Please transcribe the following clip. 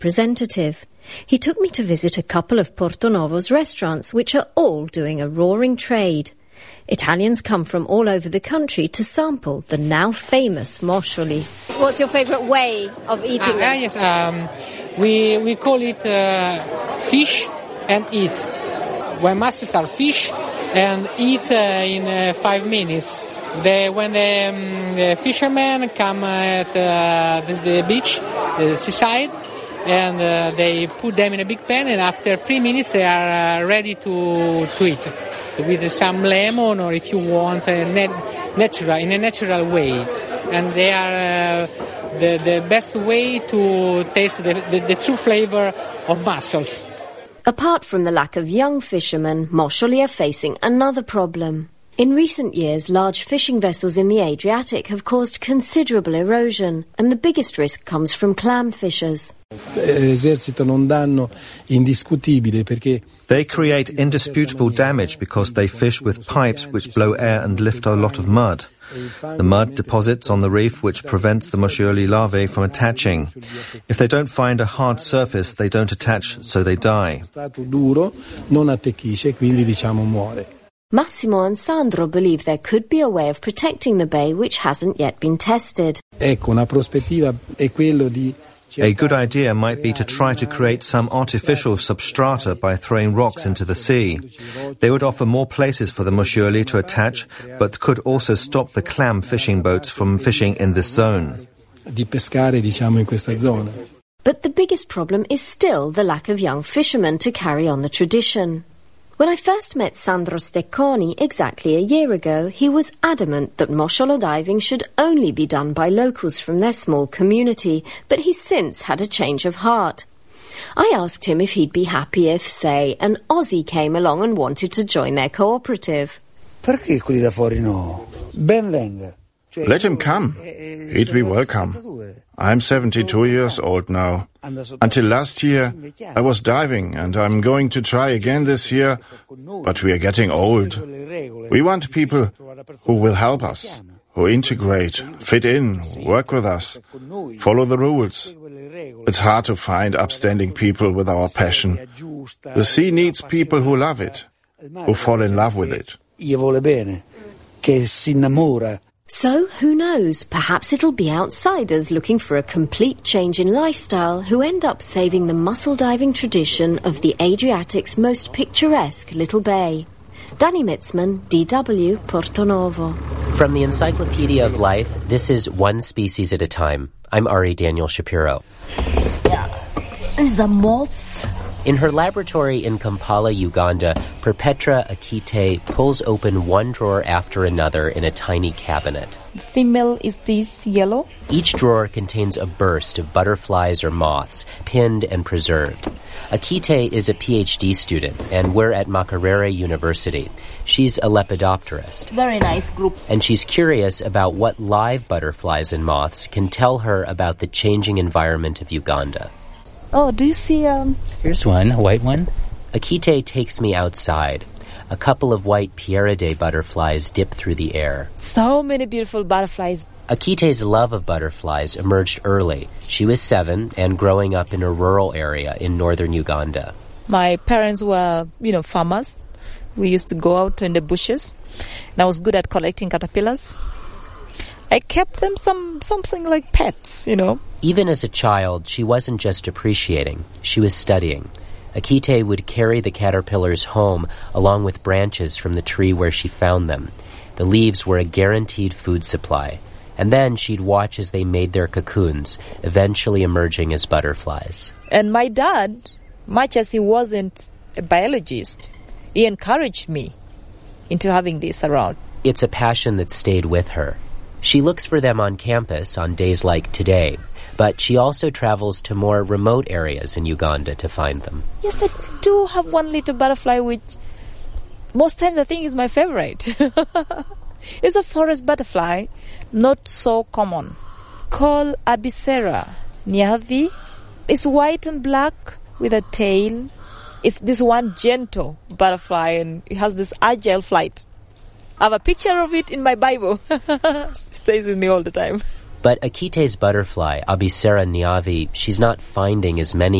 representative. He took me to visit a couple of Portonovo's restaurants, which are all doing a roaring trade. Italians come from all over the country to sample the now famous moscioli. What's your favourite way of eating them? Yes, we call it fish and eat. When mussels are fish and eat in 5 minutes. When the fishermen come at the beach, the seaside, and they put them in a big pan, and after 3 minutes they are ready to eat with some lemon, or if you want in a natural way. And they are the best way to taste the true flavor of mussels. Apart from the lack of young fishermen, moscioli are facing another problem. In recent years, large fishing vessels in the Adriatic have caused considerable erosion, and the biggest risk comes from clam fishers. They create indisputable damage because they fish with pipes which blow air and lift a lot of mud. The mud deposits on the reef which prevents the moscioli larvae from attaching. If they don't find a hard surface, they don't attach, so they die. Massimo and Sandro believe there could be a way of protecting the bay which hasn't yet been tested. A good idea might be to try to create some artificial substrata by throwing rocks into the sea. They would offer more places for the moscioli to attach, but could also stop the clam fishing boats from fishing in this zone. But the biggest problem is still the lack of young fishermen to carry on the tradition. When I first met Sandro Stecconi exactly a year ago, he was adamant that mosciolo diving should only be done by locals from their small community, but he's since had a change of heart. I asked him if he'd be happy if, say, an Aussie came along and wanted to join their cooperative. Perché quelli da fuori no? Ben venga. Let him come. He'd be welcome. I'm 72 years old now. Until last year, I was diving, and I'm going to try again this year, but we are getting old. We want people who will help us, who integrate, fit in, work with us, follow the rules. It's hard to find upstanding people with our passion. The sea needs people who love it, who fall in love with it. So, who knows, perhaps it'll be outsiders looking for a complete change in lifestyle who end up saving the mussel diving tradition of the Adriatic's most picturesque little bay. Danny Mitzman, DW, Portonovo. From the Encyclopedia of Life, this is One Species at a Time. I'm Ari Daniel Shapiro. Yeah, the moths. In her laboratory in Kampala, Uganda, Perpetra Akite pulls open one drawer after another in a tiny cabinet. Female is this yellow. Each drawer contains a burst of butterflies or moths, pinned and preserved. Akite is a PhD student, and we're at Makerere University. She's a lepidopterist. Very nice group. And she's curious about what live butterflies and moths can tell her about the changing environment of Uganda. Oh, do you see, Here's one, a white one. Akite takes me outside. A couple of white Pieridae butterflies dip through the air. So many beautiful butterflies. Akite's love of butterflies emerged early. She was 7 and growing up in a rural area in northern Uganda. My parents were, farmers. We used to go out in the bushes. And I was good at collecting caterpillars. I kept them something like pets, Even as a child, she wasn't just appreciating, she was studying. Akite would carry the caterpillars home along with branches from the tree where she found them. The leaves were a guaranteed food supply. And then she'd watch as they made their cocoons, eventually emerging as butterflies. And my dad, much as he wasn't a biologist, he encouraged me into having this around. It's a passion that stayed with her. She looks for them on campus on days like today, but she also travels to more remote areas in Uganda to find them. Yes, I do have one little butterfly which most times I think is my favorite. It's a forest butterfly, not so common, called Abicera niavi. It's white and black with a tail. It's this one gentle butterfly and it has this agile flight. I have a picture of it in my Bible. It stays with me all the time. But Akite's butterfly, Abicera niavi, she's not finding as many